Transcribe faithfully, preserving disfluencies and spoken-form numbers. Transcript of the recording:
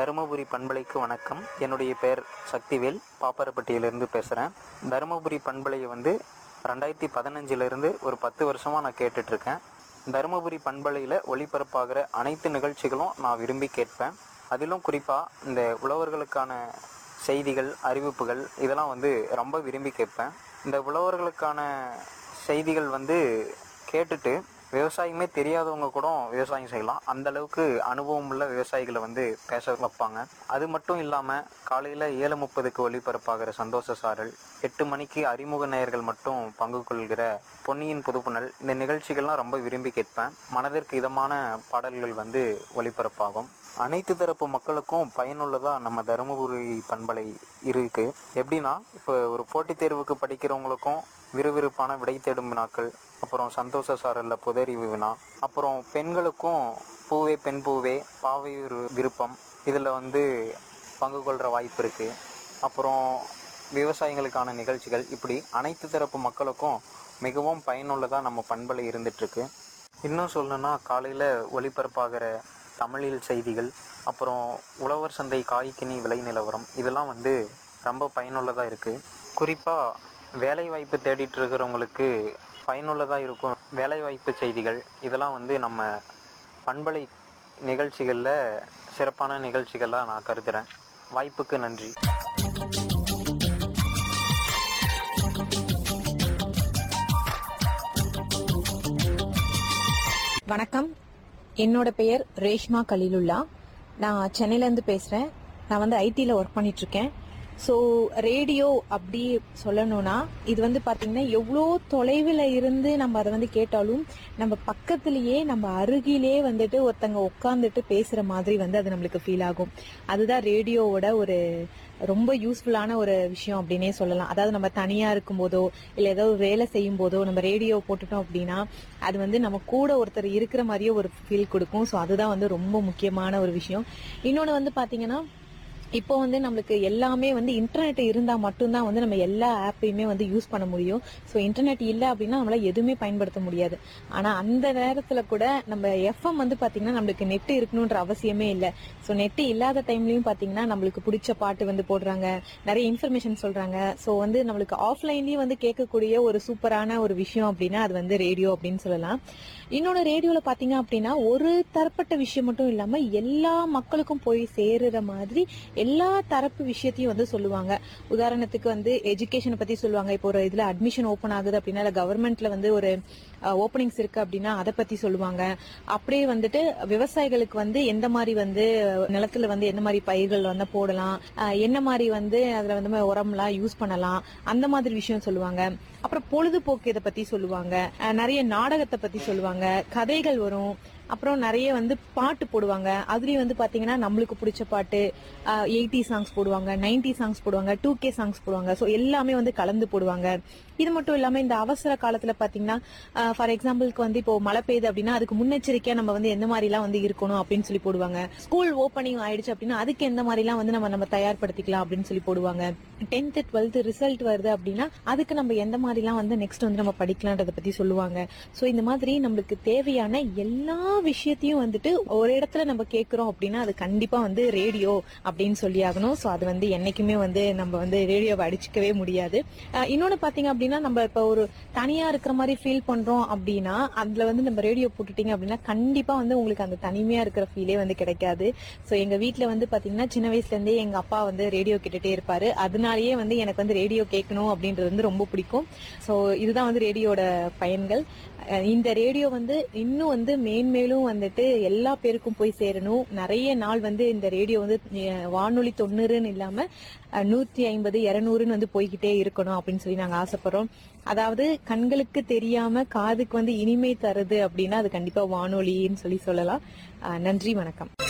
தருமபுரி பண்பலைக்கு வணக்கம். என்னுடைய பெயர் சக்திவேல், பாப்பாரப்பட்டியிலிருந்து பேசுகிறேன். தருமபுரி பண்பலையை வந்து ரெண்டாயிரத்தி பதினஞ்சிலிருந்து ஒரு பத்து வருஷமாக நான் கேட்டுட்ருக்கேன். தருமபுரி பண்பலையில் ஒளிபரப்பாகிற அனைத்து நிகழ்ச்சிகளும் நான் விரும்பி கேட்பேன். அதிலும் குறிப்பாக இந்த உழவர்களுக்கான செய்திகள், அறிவிப்புகள் இதெல்லாம் வந்து ரொம்ப விரும்பி கேட்பேன். இந்த உழவர்களுக்கான செய்திகள் வந்து கேட்டுட்டு விவசாயமே தெரியாதவங்க கூட விவசாயம் செய்யலாம். அந்தளவுக்கு அனுபவம் உள்ள விவசாயிகளை வந்து பேச வைப்பாங்க. அது மட்டும் இல்லாமல் காலையில் ஏழு முப்பதுக்கு ஒளிபரப்பாகிற சந்தோஷ சாரல், எட்டு மணிக்கு அறிமுக நேயர்கள் மட்டும் பங்கு கொள்கிற பொன்னியின் புதுப்புணல், இந்த நிகழ்ச்சிகள்லாம் ரொம்ப விரும்பி கேட்பேன். மனதிற்கு இதமான பாடல்கள் வந்து ஒளிபரப்பாகும். அனைத்து தரப்பு மக்களுக்கும் பயனுள்ளதாக நம்ம தருமபுரி பண்பலை இருக்குது. எப்படின்னா, இப்போ ஒரு போட்டித் தேர்வுக்கு படிக்கிறவங்களுக்கும் விறுவிறுப்பான விடை தேடும் வினாக்கள், அப்புறம் சந்தோஷ சாரலில் புதறிவு வினா, அப்புறம் பெண்களுக்கும் பூவே பெண் பூவே, பாவை ஒரு விருப்பம், இதில் வந்து பங்கு கொள்கிற வாய்ப்பு இருக்குது. அப்புறம் விவசாயிகளுக்கான நிகழ்ச்சிகள், இப்படி அனைத்து தரப்பு மக்களுக்கும் மிகவும் பயனுள்ளதாக நம்ம பண்பலை இருந்துகிட்ருக்கு. இன்னும் சொல்லணுன்னா, காலையில் ஒளிபரப்பாகிற தமிழில் செய்திகள், அப்புறம் உழவர் சந்தை காய்கனி விலை நிலவரம், இதெல்லாம் வந்து ரொம்ப பயனுள்ளதாக இருக்குது. குறிப்பாக வேலைவாய்ப்பு தேடிட்டு இருக்கிறவங்களுக்கு பயனுள்ளதாக இருக்கும் வேலைவாய்ப்பு செய்திகள், இதெல்லாம் வந்து நம்ம பண்பலை நிகழ்ச்சிகளில் சிறப்பான நிகழ்ச்சிகளாக நான் கருதுகிறேன். வாய்ப்புக்கு நன்றி. வணக்கம், என்னோட பெயர் ரேஷ்மா கலீலுல்லா. நான் சென்னையிலேருந்து பேசுகிறேன். நான் வந்து ஐடியில் ஒர்க் பண்ணிட்டுருக்கேன். ஸோ ரேடியோ அப்படி சொல்லணும்னா, இது வந்து பார்த்தீங்கன்னா எவ்வளோ தொலைவில் இருந்து நம்ம அதை வந்து கேட்டாலும் நம்ம பக்கத்துலேயே, நம்ம அருகிலே வந்துட்டு ஒருத்தங்க உட்காந்துட்டு பேசுகிற மாதிரி வந்து அது நம்மளுக்கு ஃபீல் ஆகும். அதுதான் ரேடியோவோட ஒரு ரொம்ப யூஸ்ஃபுல்லான ஒரு விஷயம் அப்படின்னே சொல்லலாம். அதாவது நம்ம தனியாக இருக்கும்போதோ இல்லை ஏதோ வேலை செய்யும் போதோ நம்ம ரேடியோ போட்டுட்டோம் அப்படின்னா அது வந்து நம்ம கூட ஒருத்தர் இருக்கிற மாதிரியே ஒரு ஃபீல் கொடுக்கும். ஸோ அதுதான் வந்து ரொம்ப முக்கியமான ஒரு விஷயம். இன்னொன்று வந்து பார்த்தீங்கன்னா, இப்போ வந்து நம்மளுக்கு எல்லாமே வந்து இன்டர்நெட் இருந்தால் மட்டும்தான் வந்து நம்ம எல்லா ஆப்பையுமே வந்து யூஸ் பண்ண முடியும். ஸோ இன்டர்நெட் இல்லை அப்படின்னா நம்மளால எதுவுமே பயன்படுத்த முடியாது. ஆனால் அந்த நேரத்தில் கூட நம்ம எஃப்எம் வந்து பார்த்தீங்கன்னா நம்மளுக்கு நெட்டு இருக்கணுன்ற அவசியமே இல்லை. ஸோ நெட்டு இல்லாத டைம்லையும் பார்த்தீங்கன்னா நம்மளுக்கு பிடிச்ச பாட்டு வந்து போடுறாங்க, நிறைய இன்ஃபர்மேஷன் சொல்கிறாங்க. ஸோ வந்து நம்மளுக்கு ஆஃப்லைன்லேயும் வந்து கேட்கக்கூடிய ஒரு சூப்பரான ஒரு விஷயம் அப்படின்னா அது வந்து ரேடியோ அப்படின்னு சொல்லலாம். இன்னொன்று, ரேடியோவில் பார்த்தீங்க அப்படின்னா ஒரு தரப்பட்ட விஷயம் மட்டும் இல்லாமல் எல்லா மக்களுக்கும் போய் சேருற மாதிரி எல்லா தரப்பு விஷயத்தையும் வந்து சொல்லுவாங்க. உதாரணத்துக்கு வந்து எஜுகேஷனை பத்தி சொல்லுவாங்க. இப்போ ஒரு இதுல அட்மிஷன் ஓப்பன் ஆகுது அப்படின்னா, இல்ல கவர்மெண்ட்ல வந்து ஒரு ஓப்பனிங்ஸ் இருக்கு அப்படின்னா அதை பத்தி சொல்லுவாங்க. அப்படியே வந்துட்டு விவசாயிகளுக்கு வந்து எந்த மாதிரி வந்து நிலத்துல வந்து எந்த மாதிரி பயிர்கள் வந்து போடலாம், என்ன மாதிரி வந்து அதுல வந்து உரம்லாம் யூஸ் பண்ணலாம், அந்த மாதிரி விஷயம் சொல்லுவாங்க. அப்புறம் பொழுதுபோக்கு இதை பத்தி சொல்லுவாங்க, நிறைய நாடகத்தை பத்தி சொல்லுவாங்க, கதைகள் வரும். அப்புறம் நிறைய வந்து பாட்டு போடுவாங்க. அதுலயும் வந்து பாத்தீங்கன்னா நம்மளுக்கு பிடிச்ச பாட்டு, எயிட்டி சாங்ஸ் போடுவாங்க, நைன்டி சாங்ஸ் போடுவாங்க, டூ கே சாங்ஸ் போடுவாங்க. ஸோ எல்லாமே வந்து கலந்து போடுவாங்க. இது மட்டும் இல்லாம இந்த அவசர காலத்துல பாத்தீங்கன்னா, ஃபார் எக்ஸாம்பிளுக்கு வந்து இப்போ மழை பெய்யுது அப்படின்னா அதுக்கு முன்னெச்சரிக்கையா நம்ம வந்து எந்த மாதிரி எல்லாம் வந்து இருக்கணும் அப்படின்னு சொல்லி போடுவாங்க. ஸ்கூல் ஓப்பனிங் ஆயிடுச்சு அப்படின்னா அதுக்கு எந்த மாதிரி எல்லாம் வந்து நம்ம நம்ம தயார்படுத்திக்கலாம் அப்படின்னு சொல்லி போடுவாங்க. டென்த் டுவெல்த் ரிசல்ட் வருது அப்படின்னா அதுக்கு நம்ம எந்த மாதிரி எல்லாம் வந்து நெக்ஸ்ட் வந்து நம்ம படிக்கலான்றத பத்தி சொல்லுவாங்க. ஸோ இந்த மாதிரி நம்மளுக்கு தேவையான எல்லா விஷயத்தையும் வந்துட்டு ஒரு இடத்துல நம்ம கேட்கிறோம் அப்படின்னா அது கண்டிப்பா வந்து ரேடியோ அப்படின்னு சொல்லி ஆகணும். ஸோ அது வந்து என்னைக்குமே வந்து நம்ம வந்து ரேடியோவை அடிச்சுக்கவே முடியாது. இன்னொன்னு பாத்தீங்க அப்படின்னா, நம்ம இப்ப ஒரு தனியா இருக்கிற மாதிரி ஃபீல் பண்றோம் அப்படின்னா அதுல வந்து நம்ம ரேடியோ போட்டுட்டீங்க அப்படின்னா கண்டிப்பா வந்து உங்களுக்கு அந்த தனிமையா இருக்கிற ஃபீலே வந்து கிடைக்காது. ஸோ எங்க வீட்டுல வந்து பாத்தீங்கன்னா சின்ன வயசுல இருந்தே எங்க அப்பா வந்து ரேடியோ கேட்டுட்டே இருப்பாரு. அதனாலேயே வந்து எனக்கு வந்து ரேடியோ கேட்கணும் அப்படின்றது வந்து ரொம்ப பிடிக்கும். ஸோ இதுதான் வந்து ரேடியோட பயன்கள். இந்த ரேடியோ வந்து இன்னும் வந்து மேன்மேலும் வந்துட்டு எல்லா பேருக்கும் போய் சேரணும். நிறைய நாள் வந்து இந்த ரேடியோ வந்து வானொலி தொண்ணூறுன்னு இல்லாம நூத்தி ஐம்பது இருநூறுன்னு வந்து போய்கிட்டே இருக்கணும் அப்படின்னு சொல்லி நாங்க ஆசைப்படுறோம். அதாவது கண்களுக்கு தெரியாம காதுக்கு வந்து இனிமை தருது அப்படின்னா அது கண்டிப்பா வானொலின்னு சொல்லி சொல்லலாம். நன்றி, வணக்கம்.